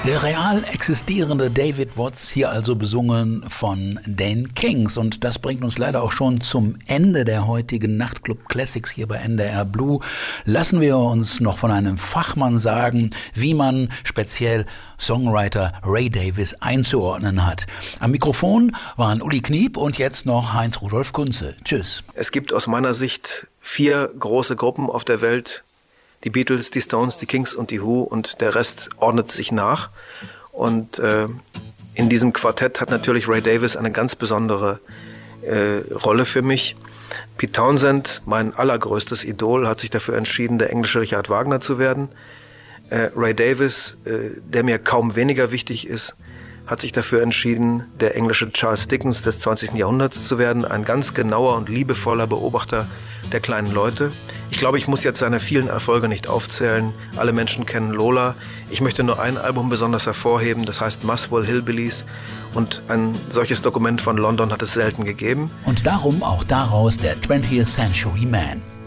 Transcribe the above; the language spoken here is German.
Der real existierende David Watts, hier also besungen von den Kings. Und das bringt uns leider auch schon zum Ende der heutigen Nachtclub Classics hier bei NDR Blue. Lassen wir uns noch von einem Fachmann sagen, wie man speziell Songwriter Ray Davies einzuordnen hat. Am Mikrofon waren Uli Kniep und jetzt noch Heinz-Rudolf Kunze. Tschüss. Es gibt aus meiner Sicht 4 große Gruppen auf der Welt: die Beatles, die Stones, die Kings und die Who, und der Rest ordnet sich nach. Und in diesem Quartett hat natürlich Ray Davies eine ganz besondere Rolle für mich. Pete Townshend, mein allergrößtes Idol, hat sich dafür entschieden, der englische Richard Wagner zu werden. Ray Davies, der mir kaum weniger wichtig ist, hat sich dafür entschieden, der englische Charles Dickens des 20. Jahrhunderts zu werden. Ein ganz genauer und liebevoller Beobachter der kleinen Leute. Ich glaube, ich muss jetzt seine vielen Erfolge nicht aufzählen. Alle Menschen kennen Lola. Ich möchte nur ein Album besonders hervorheben, das heißt Muswell Hillbillies. Und ein solches Dokument von London hat es selten gegeben. Und darum auch daraus der 20th Century Man.